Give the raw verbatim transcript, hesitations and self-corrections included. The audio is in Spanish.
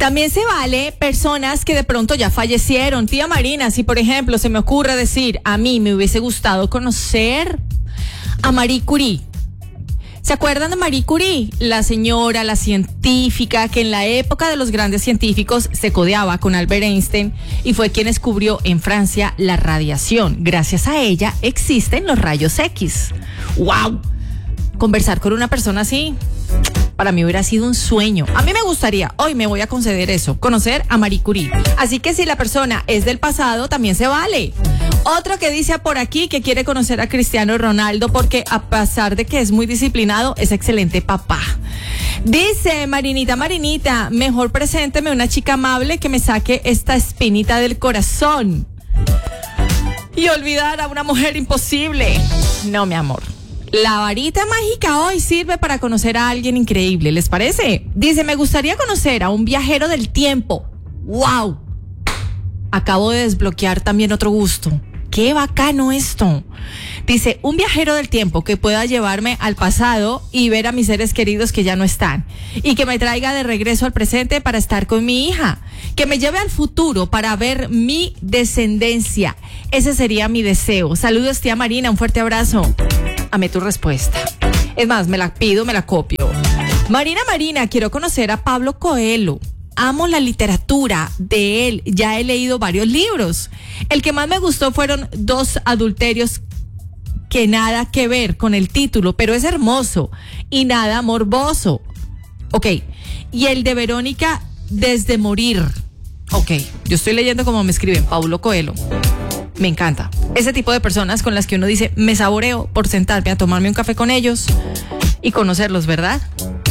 También se vale personas que de pronto ya fallecieron. Tía Marina, si por ejemplo se me ocurre decir, a mí me hubiese gustado conocer a Marie Curie. ¿Se acuerdan de Marie Curie? La señora, la científica que en la época de los grandes científicos se codeaba con Albert Einstein y fue quien descubrió en Francia la radiación. Gracias a ella existen los rayos X. ¡Wow! Conversar con una persona así, para mí hubiera sido un sueño. A mí me gustaría, hoy me voy a conceder eso, conocer a Marie Curie. Así que si la persona es del pasado, también se vale. Otro que dice por aquí que quiere conocer a Cristiano Ronaldo porque a pesar de que es muy disciplinado, es excelente papá. Dice Marinita, Marinita, mejor presénteme una chica amable que me saque esta espinita del corazón. Y olvidar a una mujer imposible. No, mi amor. La varita mágica hoy sirve para conocer a alguien increíble, ¿les parece? Dice, me gustaría conocer a un viajero del tiempo. ¡Wow! Acabo de desbloquear también otro gusto. ¡Qué bacano esto! Dice, un viajero del tiempo que pueda llevarme al pasado y ver a mis seres queridos que ya no están. Y que me traiga de regreso al presente para estar con mi hija. Que me lleve al futuro para ver mi descendencia. Ese sería mi deseo. Saludos, tía Marina, un fuerte abrazo. Amé tu respuesta. Es más, me la pido, me la copio. Marina, Marina, quiero conocer a Pablo Coelho. Amo la literatura de él, ya he leído varios libros. El que más me gustó fueron Dos adulterios que nada que ver con el título, pero es hermoso y nada morboso. Ok, y el de Verónica Desde Morir. Ok, yo estoy leyendo como me escriben, Paulo Coelho. Me encanta. Ese tipo de personas con las que uno dice, me saboreo por sentarme a tomarme un café con ellos y conocerlos, ¿verdad?